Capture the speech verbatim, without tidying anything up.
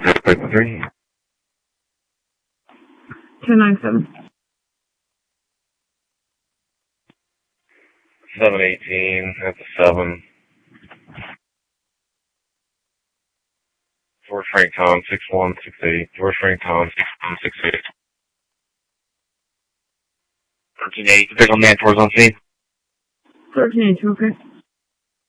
three. ten nine seven. seven eighteen, that's a seven. George Frank Tom, six one six eight. George Frank Tom, six one six eight. thirteen eight, pick on man towards on scene. thirteen eight, okay.